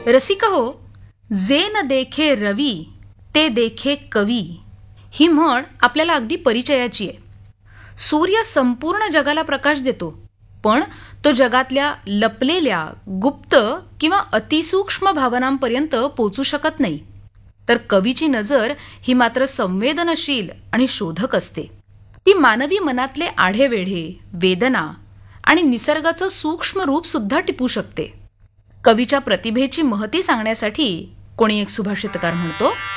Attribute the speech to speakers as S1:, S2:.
S1: रसिक हो, जे न देखे रवी ते देखे कवी, ही म्हण आपल्याला अगदी परिचयाची आहे. सूर्य संपूर्ण जगाला प्रकाश देतो, पण तो जगातल्या लपलेल्या गुप्त किंवा अतिसूक्ष्म भावनांपर्यंत पोचू शकत नाही. तर कवीची नजर ही मात्र संवेदनशील आणि शोधक असते. ती मानवी मनातले आढेवेढे, वेदना आणि निसर्गाचं सूक्ष्म रूप सुद्धा टिपू शकते. कवीच्या प्रतिभेची महती सांगण्यासाठी कोणी एक सुभाषितकार म्हणतो,